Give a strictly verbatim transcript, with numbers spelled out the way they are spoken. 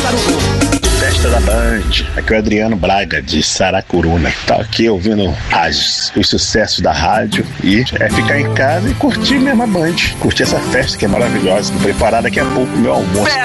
garoto. Festa da Band, aqui é o Adriano Braga de Saracuruna. Tá aqui ouvindo as, os sucessos da rádio e é ficar em casa e curtir mesmo a Band, curtir essa festa que é maravilhosa. Vou preparar daqui a pouco o meu almoço.